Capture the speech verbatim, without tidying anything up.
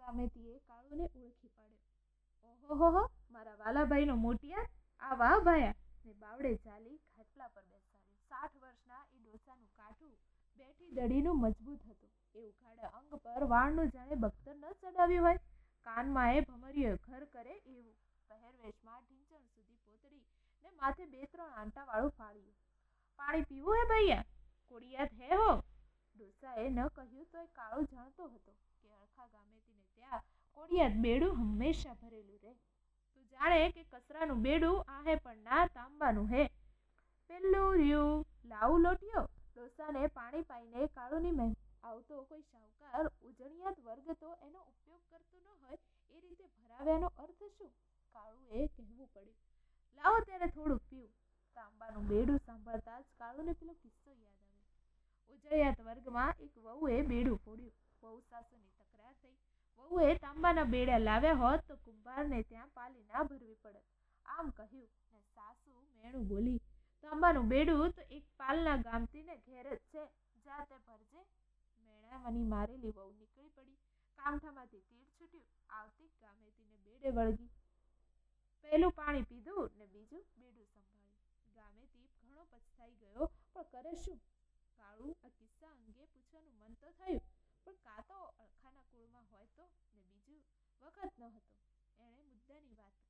ગામેતીએ કાળુને ઓળખી પાડ્યો। ઓહોહો, મારા વાલાભાઈનો મોટિયા, આ વાહ ભાયા ને બાવડે ચાલી ખાટલા પર બેસાડ્યો। સાઠ વર્ષના એ ડોસાનું કાઠું બેઠી દડીનું મજબૂત હતું। એ ઉઘાડા અંગ પર વાળનું જાણે બખ્તર ન ચડાવ્યું હોય। કાનમાં એ ભમરીઓ ઘર કરે એવું પહેરવેશમાં ઢીંચણ સુધી પોતડી ને માથે બે ત્રણ આંટાવાળું ફાળ્યું। પાણી પીવું હે ભૈયા? કોડિયાત હે હો? ડોસાએ ન કહ્યું તોય કાળુ જાણતો હતો કે અળખા ગામેતીને ત્યાં કોડિયાત બેડું હંમેશા ભરેલું રહે। તું જાણે કે કચરાનું બેડું આહે પણ ના તાંબાનું હે। પેલું રહ્યું લાવું લોટીયો। ડોસાને પાણી પાઈને કાળુની મહેમાન આવતો કોઈ શાહુકાર ઉજળિયાત વર્ગ તો એનો ઉપયોગ કરતો ન હોય એ રીતે ભરાવ્યાનો અર્થ શું? કાળુએ કહેવું પડ્યું। લાવો ત્યારે થોડું પીવું। તાંબાનું બેડું સાંભળતા જ કાળુને પેલો કિસ્સો યાદ આવ્યો। ઉજળિયાત વર્ગમાં એક વહુએ બેડું ફોડ્યું। વહુ સાસુની તકરાર થઈ। વહુએ તાંબાના બેડા લાવ્યા હોત તો કુંભારને ત્યાં પાલી ના ભરવી પડત, આમ કહ્યું ને સાસુ મેણું બોલી, તાંબાનું બેડું તો એક પાલના ગામતીને ઘેર જ છે, જા તે ભરજે। મેણાની મારેલી વહુ નીકળી પડી। કામઠામાંથી તીડ છૂટ્યું, આવતી ગામેતીને બેડે વળગી। પહેલું પાણી પીધું ને બીજું બેડું સંભાળ્યું। ગામેતી ઘણો પછતાઈ ગયો, પણ કરે શું? કાળુ આ કિસ્સા અંગે પૂછવાનું મન તો થયું, પણ કાં તો અળખાના કુળમાં હોય તો, ને બીજું વખત ન હતો। એણે મુદ્દાની વાત